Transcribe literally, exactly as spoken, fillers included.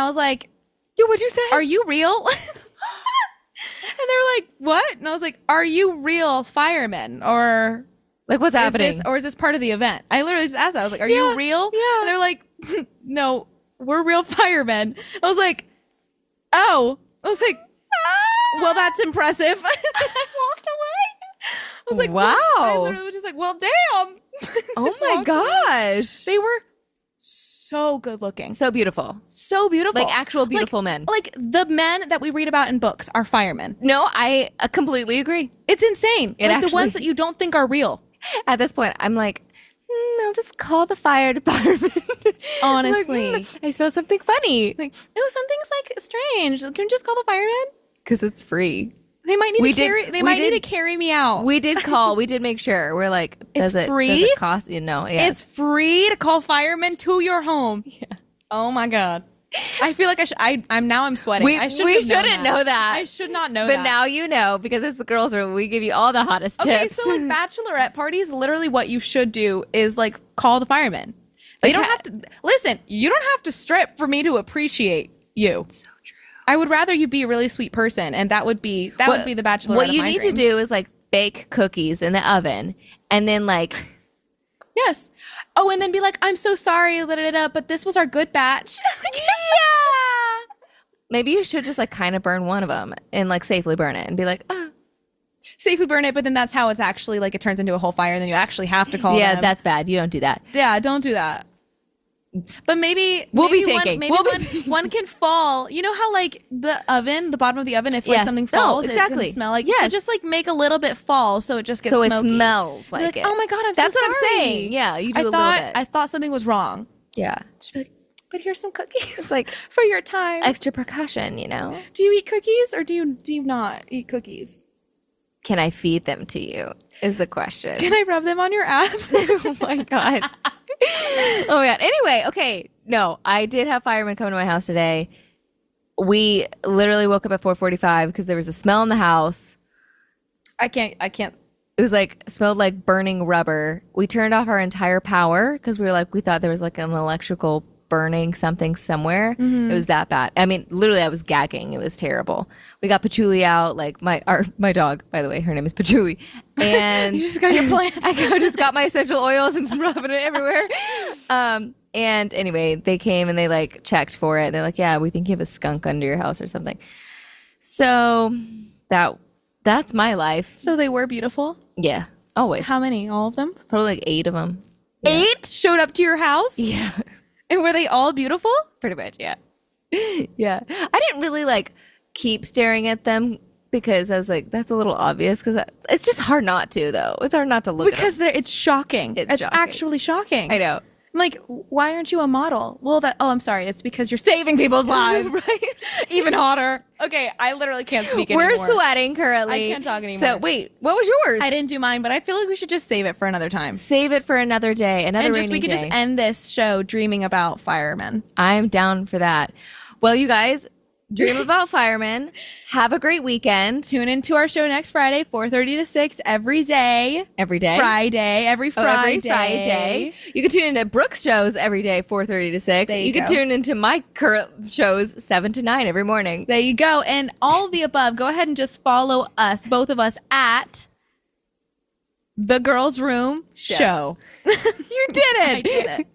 I was like, Yo, what'd you say? are you real? And they were like, what? And I was like, are you real firemen? Or like, what's is happening? this, or is this part of the event? I literally just asked that. I was like, are Yeah, you real? yeah. And they're like, no, we're real firemen. I was like, oh. I was like, well, that's impressive. I walked away. I was like, wow. Well, I literally was just like, well, damn. Oh my gosh. They were so good looking. So beautiful. So beautiful. Like actual beautiful like, men. Like the men that we read about in books are firemen. No, I uh, completely agree. It's insane. It like actually- the ones that you don't think are real. At this point, I'm like, mm, I'll just call the fire department. Honestly. Like, mm, I smell something funny. Like, oh, something's like strange. Can you just call the firemen? Because it's free. They might need We to did- carry. They we might did- need to carry me out. We did call. We did make sure. We're like, does It's it, free? Does it cost you? No, yeah. It's free to call firemen to your home. Yeah. Oh my god. I feel like I should. I, I'm now. I'm sweating. We- I shouldn't we have known shouldn't know that. I should not know But that. now you know, because it's the girls' room. We give you all the hottest Okay, tips. so like bachelorette parties, literally what you should do is like call the firemen. They Like, don't ha- have to listen. You don't have to strip for me to appreciate you. so true. I would rather you be a really sweet person, and that would be that would be the bachelorette. What of you my need dreams. to do is like bake cookies in the oven, and then like, yes. Oh, and then be like, I'm so sorry, da, da, da, but this was our good batch. yeah. Maybe you should just like kind of burn one of them and like safely burn it and be like, oh. Safely burn it, but then that's how it's actually like it turns into a whole fire, and then you actually have to call yeah, them. that's bad. You don't do that. Yeah, don't do that. But maybe We'll be maybe thinking. One, maybe We'll be one, thinking. one can fall. You know how like the oven, the bottom of the oven, if like Yes. something No, falls, it exactly. can smell like. Yes. So just like make a little bit fall, so it just gets So it smoky. smells Be like, like, it. oh my god, I'm That's so what I'm sorry. saying. Yeah, you do I a little thought bit. I thought something was wrong. Yeah. Just be like, but here's some cookies. It's like for your time. extra percussion, you know? Do you eat cookies or do you do you not eat cookies? Can I feed them to you? Is the question. Can I rub them on your abs? Oh my god. Oh my god. Anyway, okay. No, I did have firemen come to my house today. We literally woke up at four forty-five because there was a smell in the house. I can't. I can't. It was like smelled like burning rubber. We turned off our entire power because we were like we thought there was like an electrical burning something somewhere. It was that bad. I mean, literally, I was gagging. It was terrible. We got Patchouli out. Like my our my dog, by the way, her name is Patchouli, and You just got your plants. I go- just got my essential oils and rubbing it everywhere. Um, and anyway, they came and they like checked for it. They're like, yeah, we think you have a skunk under your house or something. So that that's my life. So they were beautiful. Yeah, always. How many? All of them? Probably like eight of them. Eight showed up to your house, Yeah, and were they all beautiful? pretty much. Yeah, yeah. I didn't really like keep staring at them because I was like, that's a little obvious because it's just hard not to though. It's hard not to look Because they're, it's shocking. It's It's, shocking. actually shocking. at them. I know. I'm like, why aren't you a model? Well, that. Oh, I'm sorry. It's because you're saving people's lives. Right? Even hotter. Okay, I literally can't speak We're anymore. sweating currently. I can't talk anymore. So wait, what was yours? I didn't do mine, but I feel like we should just save it for another time. Save it for another day. Another And rainy just we could day. just end this show dreaming about firemen. I'm down for that. Well, you guys, dream about firemen. Have a great weekend. Tune into our show next Friday, four thirty to six every day. Every day. Friday, every Oh, Friday. every Friday. You can tune into Brooke's shows every day, four thirty to six. There you You can go. tune into my current shows, seven to nine every morning. There you go. And all of the above, go ahead and just follow us, both of us, at The Girls Room Show. Show. You did it. I did it.